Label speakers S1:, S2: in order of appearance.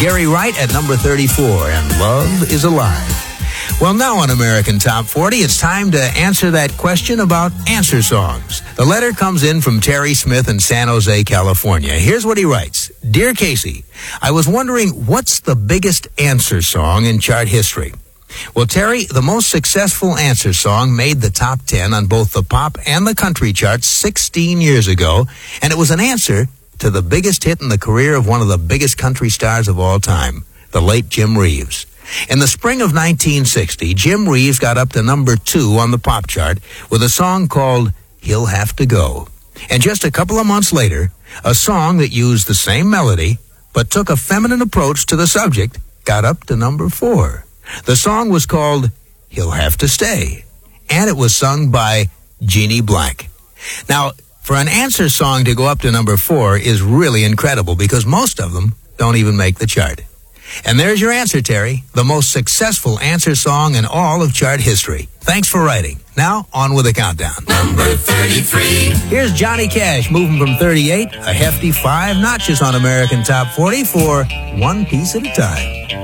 S1: Gary Wright at number 34, and Love is Alive. Well, now on American Top 40, it's time to answer that question about answer songs. The letter comes in from Terry Smith in San Jose, California. Here's what he writes. Dear Casey, I was wondering, what's the biggest answer song in chart history? Well, Terry, the most successful answer song made the top 10 on both the pop and the country charts 16 years ago, and it was an answer to the biggest hit in the career of one of the biggest country stars of all time, the late Jim Reeves. In the spring of 1960, Jim Reeves got up to number 2 on the pop chart with a song called He'll Have to Go. And just a couple of months later, a song that used the same melody but took a feminine approach to the subject got up to number 4. The song was called He'll Have to Stay, and it was sung by Jeannie Blank. Now, for an answer song to go up to number 4 is really incredible because most of them don't even make the chart. And there's your answer, Terry, the most successful answer song in all of chart history. Thanks for writing. Now, on with the countdown.
S2: Number 33.
S1: Here's Johnny Cash moving from 38, a hefty 5 notches on American Top 40 for One Piece at a Time.